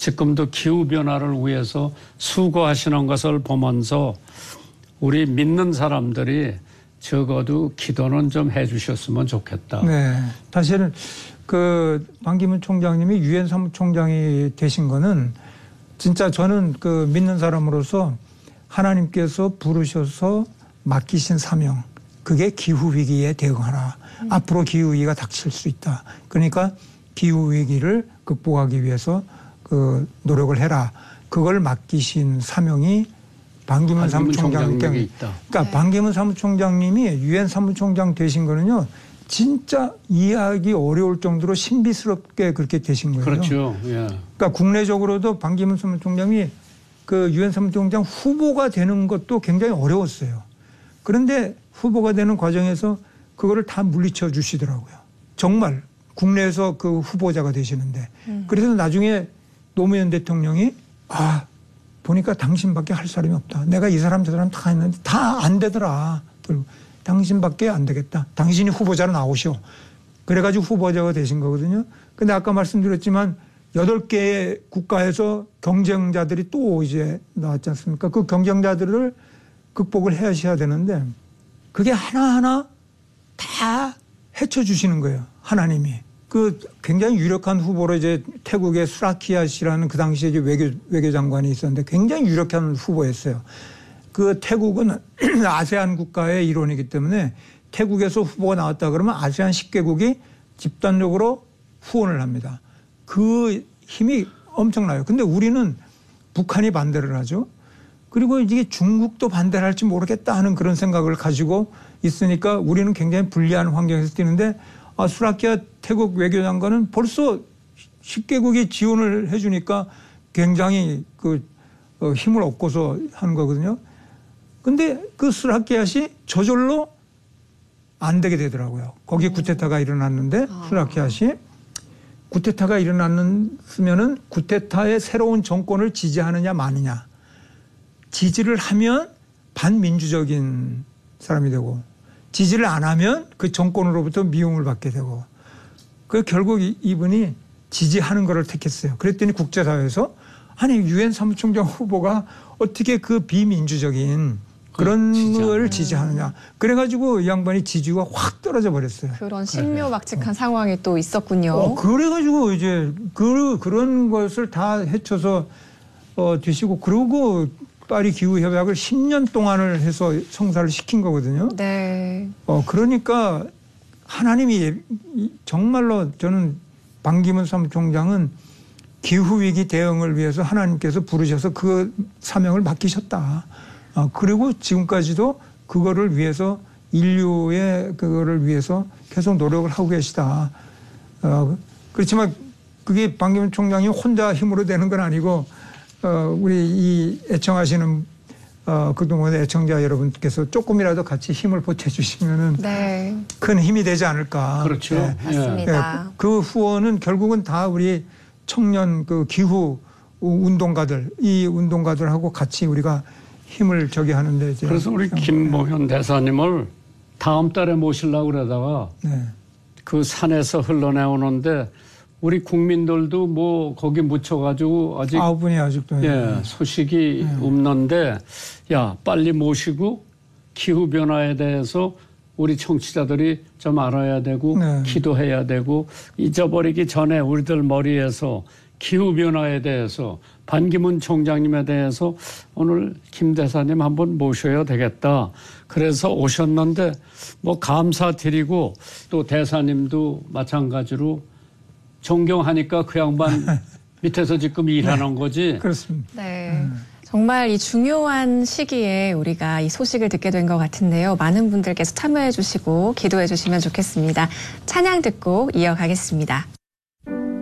지금도 기후변화를 위해서 수고하시는 것을 보면서 우리 믿는 사람들이 적어도 기도는 좀 해 주셨으면 좋겠다. 네. 사실은 그 반기문 총장님이 유엔 사무총장이 되신 거는 진짜 저는 그 믿는 사람으로서 하나님께서 부르셔서 맡기신 사명, 그게 기후위기에 대응하라. 앞으로 기후위기가 닥칠 수 있다. 그러니까 기후위기를 극복하기 위해서 그 노력을 해라. 그걸 맡기신 사명이 반기문 사무총장님께 있다. 그러니까 네. 반기문 사무총장님이 유엔 사무총장 되신 거는요. 진짜 이해하기 어려울 정도로 신비스럽게 그렇게 되신 거예요. 그렇죠. 예. 그러니까 국내적으로도 반기문 사무총장이 그 유엔 사무총장 후보가 되는 것도 굉장히 어려웠어요. 그런데 후보가 되는 과정에서 그거를 다 물리쳐 주시더라고요. 정말 국내에서 그 후보자가 되시는데. 그래서 나중에 노무현 대통령이 보니까 당신밖에 할 사람이 없다. 내가 이 사람 저 사람 다 했는데 다 안 되더라. 당신밖에 안 되겠다. 당신이 후보자로 나오시오. 그래가지고 후보자가 되신 거거든요. 근데 아까 말씀드렸지만 8개의 국가에서 경쟁자들이 또 이제 나왔지 않습니까? 그 경쟁자들을 극복을 하셔야 되는데 그게 하나하나 다 헤쳐주시는 거예요. 하나님이. 그 굉장히 유력한 후보로 이제 태국의 수라키아 씨라는 그 당시에 이제 외교장관이 있었는데 굉장히 유력한 후보였어요. 그 태국은 아세안 국가의 일원이기 때문에 태국에서 후보가 나왔다 그러면 아세안 10개국이 집단적으로 후원을 합니다. 그 힘이 엄청나요. 근데 우리는 북한이 반대를 하죠. 그리고 이게 중국도 반대를 할지 모르겠다 하는 그런 생각을 가지고 있으니까 우리는 굉장히 불리한 환경에서 뛰는데 수라키아 태국 외교장관은 벌써 10개국이 지원을 해 주니까 굉장히 그 힘을 얻고서 하는 거거든요. 근데 그 수라키아시 저절로 안 되게 되더라고요. 거기 쿠데타가 일어났는데 수라키아시 쿠데타가 일어났으면은 쿠데타의 새로운 정권을 지지하느냐 마느냐. 지지를 하면 반민주적인 사람이 되고 지지를 안 하면 그 정권으로부터 미움을 받게 되고 그 결국 이분이 지지하는 거를 택했어요. 그랬더니 국제사회에서 아니 유엔 사무총장 후보가 어떻게 그 비민주적인 그런 걸 지지하느냐. 그래가지고 이 양반이 지지가 확 떨어져 버렸어요. 그런 신묘막측한 상황이 또 있었군요. 그래가지고 이제 그런 것을 다 헤쳐서 드시고 그러고 파리 기후협약을 10년 동안을 해서 성사를 시킨 거거든요. 네. 그러니까 하나님이 정말로 저는 반기문 사무총장은 기후위기 대응을 위해서 하나님께서 부르셔서 그 사명을 맡기셨다. 그리고 지금까지도 그거를 위해서 인류의 그거를 위해서 계속 노력을 하고 계시다. 그렇지만 그게 반기문 총장이 혼자 힘으로 되는 건 아니고 우리 이 애청하시는 그동안의 애청자 여러분께서 조금이라도 같이 힘을 보태주시면은 네. 큰 힘이 되지 않을까. 그렇죠. 네. 맞습니다. 네. 그 후원은 결국은 다 우리 청년 그 기후 운동가들, 이 운동가들하고 같이 우리가 힘을 저기 하는데 이제. 그래서 우리 김모현 대사님을 다음 달에 모시려고 그러다가 네. 그 산에서 흘러내오는데 우리 국민들도 뭐 거기 묻혀가지고 아직 9분이 아직도 소식이 없는데 야 빨리 모시고 기후 변화에 대해서 우리 청취자들이 좀 알아야 되고 기도해야 되고 잊어버리기 전에 우리들 머리에서 기후 변화에 대해서 반기문 총장님에 대해서 오늘 김 대사님 한번 모셔야 되겠다. 그래서 오셨는데 뭐 감사드리고 또 대사님도 마찬가지로 존경하니까 그 양반 밑에서 지금 일하는 거지. 그렇습니다. 네. 정말 이 중요한 시기에 우리가 이 소식을 듣게 된 것 같은데요. 많은 분들께서 참여해 주시고 기도해 주시면 좋겠습니다. 찬양 듣고 이어가겠습니다.